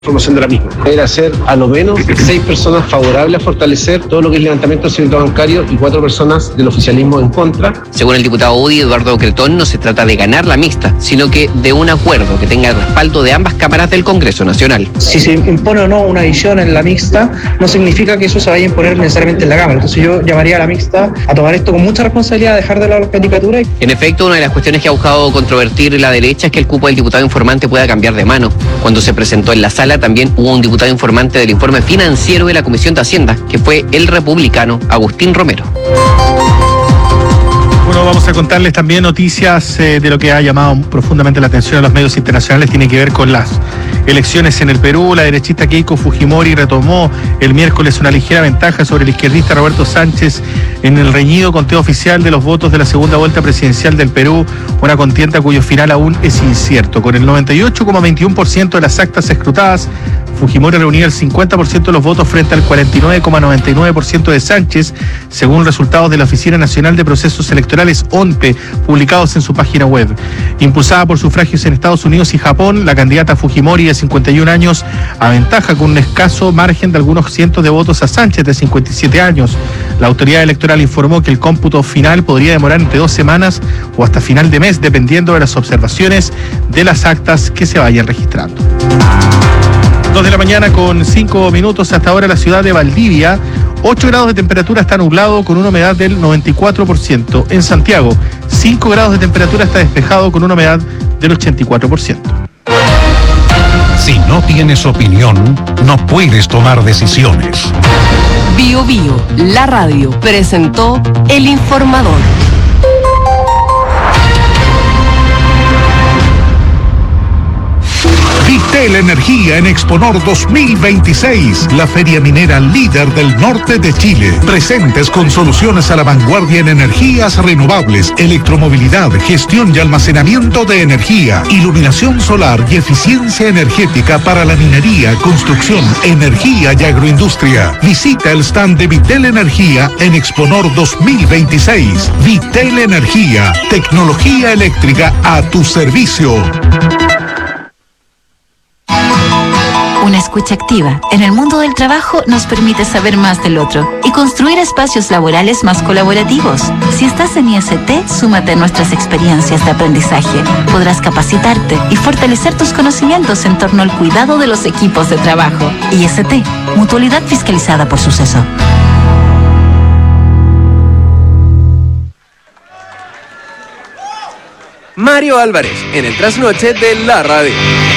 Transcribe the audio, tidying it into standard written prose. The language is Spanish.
Formación de la misma. Era ser a lo menos 6 personas favorables a fortalecer todo lo que es levantamiento del secreto bancario y 4 personas del oficialismo en contra. Según el diputado UDI, Eduardo Cretón, no se trata de ganar la mixta, sino que de un acuerdo que tenga el respaldo de ambas cámaras del Congreso Nacional. Si se impone o no una división en la mixta, no significa que eso se vaya a imponer necesariamente en la Cámara. Entonces yo llamaría a la mixta a tomar esto con mucha responsabilidad, a dejar de lado las caricaturas. En efecto, una de las cuestiones que ha buscado controvertir la derecha es que el cupo del diputado informante pueda cambiar de mano. Cuando se presentó en la sala también hubo un diputado informante del informe financiero de la Comisión de Hacienda, que fue el republicano Agustín Romero. Bueno, vamos a contarles también noticias de lo que ha llamado profundamente la atención a los medios internacionales. Tiene que ver con las elecciones en el Perú. La derechista Keiko Fujimori retomó el miércoles una ligera ventaja sobre el izquierdista Roberto Sánchez en el reñido conteo oficial de los votos de la segunda vuelta presidencial del Perú, una contienda cuyo final aún es incierto. Con el 98,21% de las actas escrutadas, Fujimori reunía el 50% de los votos frente al 49,99% de Sánchez, según resultados de la Oficina Nacional de Procesos Electorales, ONPE, publicados en su página web. Impulsada por sufragios en Estados Unidos y Japón, la candidata Fujimori, de 51 años, aventaja con un escaso margen de algunos cientos de votos a Sánchez, de 57 años. La autoridad electoral informó que el cómputo final podría demorar entre 2 semanas o hasta final de mes, dependiendo de las observaciones de las actas que se vayan registrando. 2 de la mañana con 5 minutos. Hasta ahora la ciudad de Valdivia, 8 grados de temperatura, está nublado con una humedad del 94%. En Santiago, 5 grados de temperatura, está despejado con una humedad del 84%. Si no tienes opinión, no puedes tomar decisiones. Bio Bio, la radio, presentó El Informador. Vitel Energía en Exponor 2026, la feria minera líder del norte de Chile. Presentes con soluciones a la vanguardia en energías renovables, electromovilidad, gestión y almacenamiento de energía, iluminación solar y eficiencia energética para la minería, construcción, energía y agroindustria. Visita el stand de Vitel Energía en Exponor 2026. Vitel Energía, tecnología eléctrica a tu servicio. Una escucha activa en el mundo del trabajo nos permite saber más del otro y construir espacios laborales más colaborativos. Si estás en IST, súmate a nuestras experiencias de aprendizaje. Podrás capacitarte y fortalecer tus conocimientos en torno al cuidado de los equipos de trabajo. IST, mutualidad fiscalizada por Suceso. Mario Álvarez, en el trasnoche de la radio.